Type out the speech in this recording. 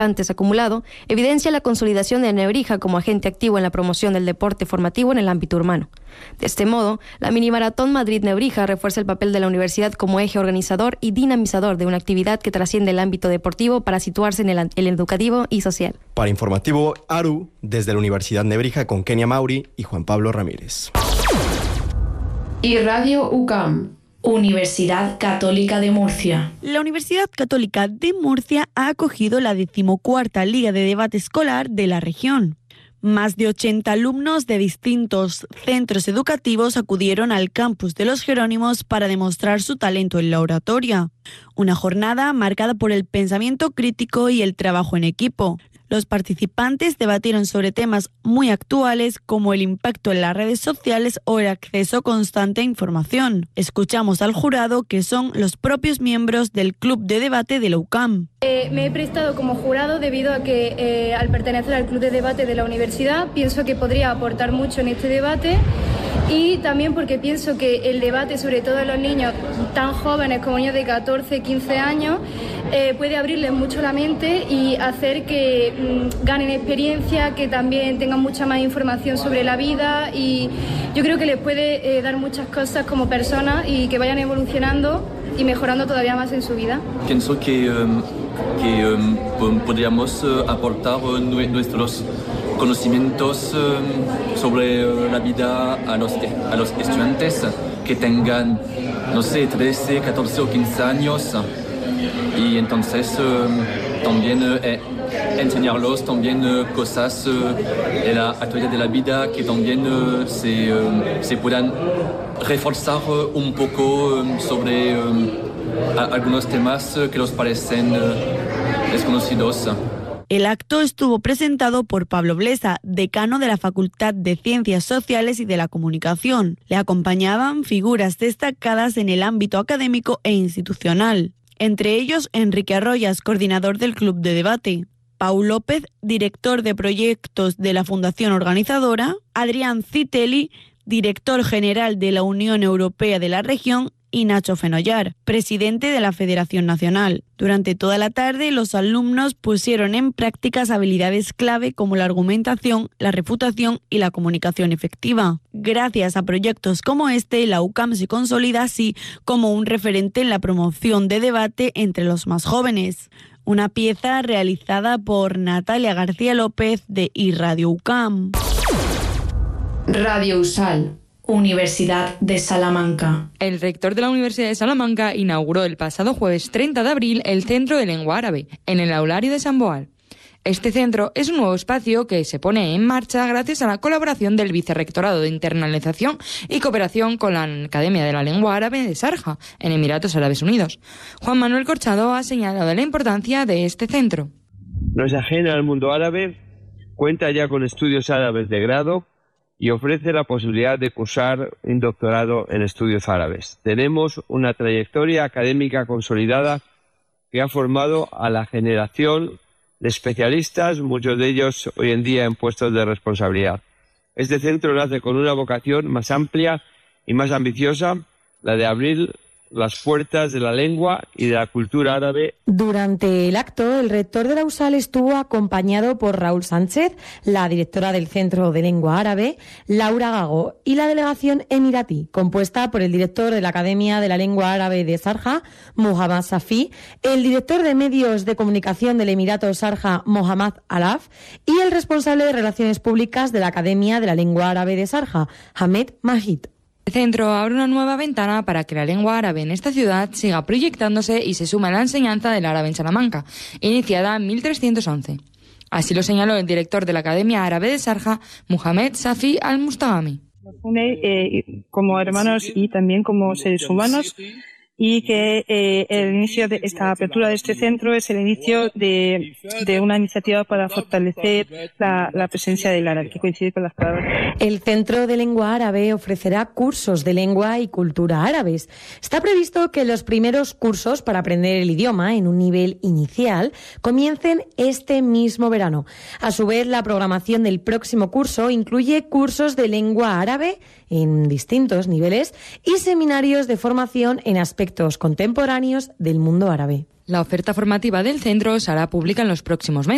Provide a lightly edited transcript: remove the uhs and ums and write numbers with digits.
antes acumulado, evidencia la consolidación de Nebrija como agente activo en la promoción del deporte formativo en el ámbito urbano. De este modo, la minimaratón Madrid-Nebrija refuerza el papel de la universidad como eje organizador y dinamizador de una actividad que trasciende el ámbito deportivo para situarse en el educativo y social. Para Informativo ARU, desde la Universidad Nebrija con Kenia Mauri y Juan Pablo Ramírez. Y Radio UCAM. Universidad Católica de Murcia. La Universidad Católica de Murcia ha acogido la 14ª Liga de Debate Escolar de la región. Más de 80 alumnos de distintos centros educativos acudieron al campus de los Jerónimos para demostrar su talento en la oratoria. Una jornada marcada por el pensamiento crítico y el trabajo en equipo. Los participantes debatieron sobre temas muy actuales como el impacto en las redes sociales o el acceso constante a información. Escuchamos al jurado, que son los propios miembros del Club de Debate de la UCAM. Me he prestado como jurado debido a que al pertenecer al Club de Debate de la universidad pienso que podría aportar mucho en este debate, y también porque pienso que el debate, sobre todo en los niños tan jóvenes como niños de 14, 15 años, puede abrirles mucho la mente y hacer que ganen experiencia, que también tengan mucha más información sobre la vida, y yo creo que les puede dar muchas cosas como personas y que vayan evolucionando y mejorando todavía más en su vida. Pienso que podríamos aportar nuestros conocimientos sobre la vida a los estudiantes que tengan, no sé, 13, 14 o 15 años, y entonces también enseñarlos también cosas de la actualidad de la vida que también se puedan reforzar un poco sobre algunos temas que los parecen desconocidos. El acto estuvo presentado por Pablo Blesa, decano de la Facultad de Ciencias Sociales y de la Comunicación. Le acompañaban figuras destacadas en el ámbito académico e institucional. Entre ellos, Enrique Arroyas, coordinador del Club de Debate; Pau López, director de proyectos de la Fundación Organizadora; Adrián Citelli, director general de la Unión Europea de la Región; y Nacho Fenollar, presidente de la Federación Nacional. Durante toda la tarde, los alumnos pusieron en prácticas habilidades clave como la argumentación, la refutación y la comunicación efectiva. Gracias a proyectos como este, la UCAM se consolida así como un referente en la promoción de debate entre los más jóvenes. Una pieza realizada por Natalia García López de iRadio UCAM. Radio USAL, Universidad de Salamanca. El rector de la Universidad de Salamanca inauguró el pasado jueves 30 de abril el Centro de Lengua Árabe, en el Aulario de San Boal. Este centro es un nuevo espacio que se pone en marcha gracias a la colaboración del Vicerrectorado de Internalización y Cooperación con la Academia de la Lengua Árabe de Sharjah, en Emiratos Árabes Unidos. Juan Manuel Corchado ha señalado la importancia de este centro. No es ajena al mundo árabe, cuenta ya con estudios árabes de grado y ofrece la posibilidad de cursar un doctorado en estudios árabes. Tenemos una trayectoria académica consolidada que ha formado a la generación de especialistas, muchos de ellos hoy en día en puestos de responsabilidad. Este centro nace con una vocación más amplia y más ambiciosa, la de abrir las puertas de la lengua y de la cultura árabe. Durante el acto, el rector de la USAL estuvo acompañado por Raúl Sánchez, la directora del Centro de Lengua Árabe, Laura Gago, y la delegación emiratí, compuesta por el director de la Academia de la Lengua Árabe de Sharjah, Muhammad Safi, el director de Medios de Comunicación del Emirato Sharjah, Mohammad Alaf, y el responsable de Relaciones Públicas de la Academia de la Lengua Árabe de Sharjah, Hamed Majid. El centro abre una nueva ventana para que la lengua árabe en esta ciudad siga proyectándose y se sume a la enseñanza del árabe en Salamanca, iniciada en 1311. Así lo señaló el director de la Academia Árabe de Sharjah, Mohamed Safi al-Mustagami. Nos une como hermanos y también como seres humanos, y que el inicio de esta apertura de este centro es el inicio de una iniciativa para fortalecer la presencia del árabe, que coincide con las palabras. El Centro de Lengua Árabe ofrecerá cursos de lengua y cultura árabes. Está previsto que los primeros cursos para aprender el idioma en un nivel inicial comiencen este mismo verano. A su vez, la programación del próximo curso incluye cursos de lengua árabe en distintos niveles y seminarios de formación en aspectos contemporáneos del mundo árabe. La oferta formativa del centro se hará pública en los próximos meses.